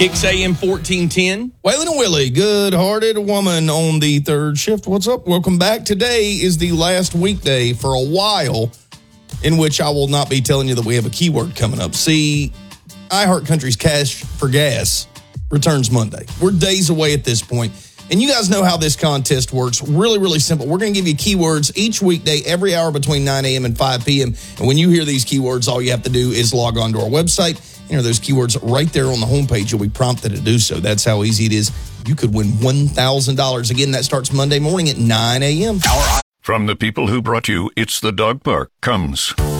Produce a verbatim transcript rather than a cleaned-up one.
Kicks A M fourteen ten. Waylon and Willie, good-hearted woman on the third shift. What's up? Welcome back. Today is the last weekday for a while in which I will not be telling you that we have a keyword coming up. See, iHeartCountry's Cash for Gas returns Monday. We're days away at this point. And you guys know how this contest works. Really, really simple. We're going to give you keywords each weekday, every hour between nine a.m. and five p.m. And when you hear these keywords, all you have to do is log on to our website. Enter those keywords right there on the homepage. You'll be prompted to do so. That's how easy it is. You could win one thousand dollars. Again, that starts Monday morning at nine a.m. From the people who brought you It's the Dog Park comes